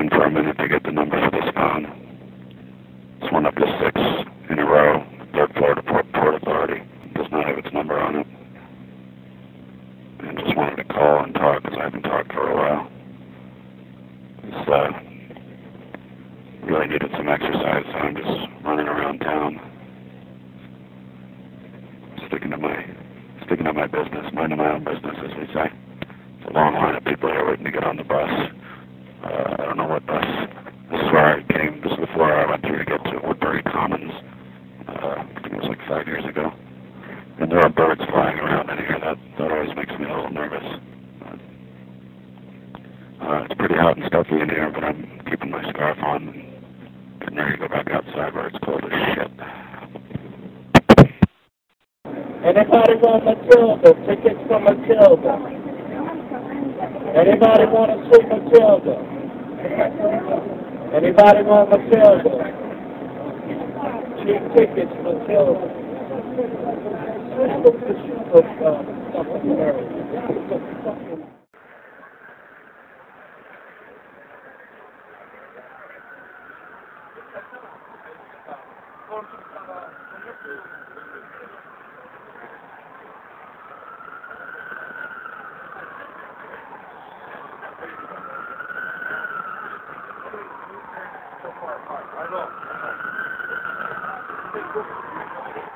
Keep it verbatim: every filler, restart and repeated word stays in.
in for a minute to get the number for this phone. It's one up to six in a row. Third Florida Port, Port Authority does not have its number on it. And just wanted to call and talk because I haven't talked for a while. It's, uh, really needed some exercise, so I'm just running around town, sticking to my, sticking to my business, minding my own business, as we say. It's a long line of people here waiting to get on the bus. Uh, I don't know what bus. This is where I came. This is the floor I went through to get to Woodbury Commons. Uh, I think it was like five years ago. And there are birds flying around in here. That that always makes me a little nervous. Uh, it's pretty hot and stuffy in here, but I'm keeping my scarf on and getting ready to go back outside where it's cold as shit. Anybody want Matilda? Tickets for Matilda. Anybody want to see Matilda? Anybody want Matilda? Cheap tickets, Matilda.